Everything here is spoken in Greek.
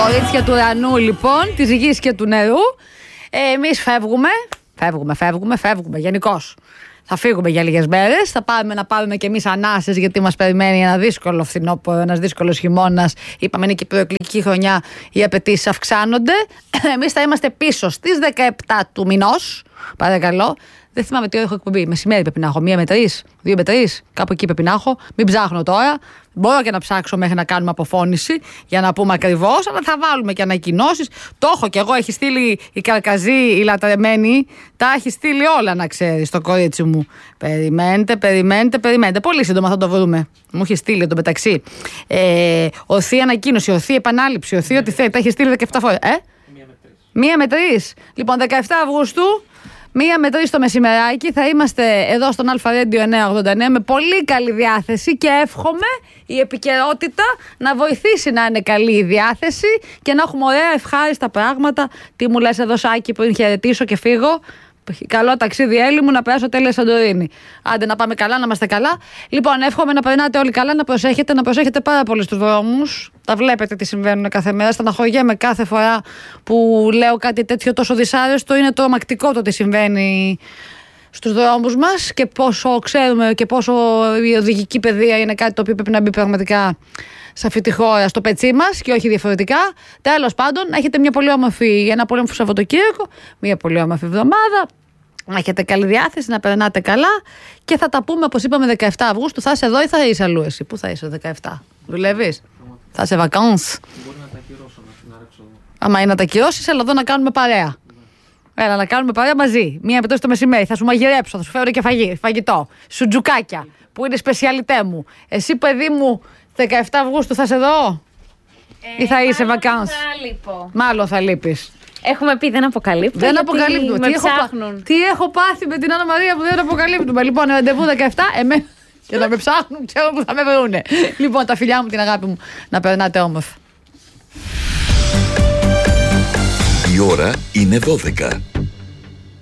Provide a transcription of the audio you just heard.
Κορίτσια του ουρανού, λοιπόν, της γης και του νερού. Εμείς φεύγουμε γενικώς. Θα φύγουμε για λίγες μέρες. Θα πάμε να πάρουμε κι εμείς ανάσες, γιατί μας περιμένει ένα δύσκολο φθινόπωρο, ένας δύσκολος χειμώνας. Είπαμε, είναι και η προεκλογική χρονιά, οι απαιτήσεις αυξάνονται. Εμείς θα είμαστε πίσω στις 17 του μηνός. Παρακαλώ. Δεν θυμάμαι τι ώρα έχω εκπομπή. Μεσημέρι πρέπει να έχω. 1 με 3, 2 με 3. Κάπου εκεί πρέπει να έχω. Μην ψάχνω τώρα. Μπορώ και να ψάξω μέχρι να κάνουμε αποφώνηση για να πούμε ακριβώς, αλλά θα βάλουμε και ανακοινώσεις. Το έχω κι εγώ. Έχει στείλει η Καρκαζή, η λατρεμένη. Τα έχει στείλει όλα, να ξέρεις, το κορίτσι μου. Περιμένετε. Πολύ σύντομα θα το βρούμε. Μου έχει στείλει εν τω μεταξύ. Ορθή ανακοίνωση, ορθή επανάληψη, ορθή ό,τι θέλει. Τα έχει στείλει 17 φορές. 1 με 3. Λοιπόν, 17 Αυγούστου. 1 με 3 το μεσημεράκι θα είμαστε εδώ στον Αλφα Radio 989 με πολύ καλή διάθεση και εύχομαι η επικαιρότητα να βοηθήσει να είναι καλή η διάθεση και να έχουμε ωραία ευχάριστα πράγματα. Τι μου λες εδώ, Σάκη, πριν χαιρετήσω και φύγω? Καλό ταξίδι, Έλλη μου, να περάσω τέλεια Σαντορίνη. Άντε να πάμε καλά, να είμαστε καλά. Λοιπόν, εύχομαι να περνάτε όλοι καλά, να προσέχετε πάρα πολύ στους δρόμους. Τα βλέπετε τι συμβαίνουν κάθε μέρα. Στεναχωριέμαι κάθε φορά που λέω κάτι τέτοιο τόσο δυσάρεστο. Είναι τρομακτικό το τι συμβαίνει στους δρόμους μας και πόσο ξέρουμε και πόσο η οδηγική παιδεία είναι κάτι το οποίο πρέπει να μπει πραγματικά σε αυτή τη χώρα, στο πετσί μας και όχι διαφορετικά. Τέλος πάντων, να έχετε ένα πολύ όμορφο Σαββατοκύριακο, μια πολύ όμορφη εβδομάδα. Να έχετε καλή διάθεση, να περνάτε καλά και θα τα πούμε, όπως είπαμε, 17 Αυγούστου. Θα είσαι εδώ ή θα είσαι αλλού εσύ? Πού θα είσαι 17? Δουλεύεις? Θα είσαι βακάνς? Μπορεί να τα ακυρώσω, να ρέξω εδώ. Άμα είναι να τα ακυρώσεις, έλα εδώ να κάνουμε παρέα. Έλα να κάνουμε παρέα μαζί. 1 με 3 το μεσημέρι. Θα σου μαγειρέψω, θα σου φέρω και φαγητό. Σουτζουκάκια, που είναι σπεσιαλιτέ μου. Εσύ, παιδί μου, 17 Αυγούστου θα είσαι εδώ ή θα είσαι βακάνς? Μάλλον θα λείπεις. Έχουμε πει δεν αποκαλύπτω. Δεν αποκαλύπτουμε. Τι έχω πάθει με την Άννα Μαρία που δεν αποκαλύπτουμε. Λοιπόν, ραντεβού 17, και να με ψάχνουν, ξέρω που θα με βρούνε. Λοιπόν, τα φιλιά μου, την αγάπη μου, να περνάτε όμορφα. Η ώρα είναι 12.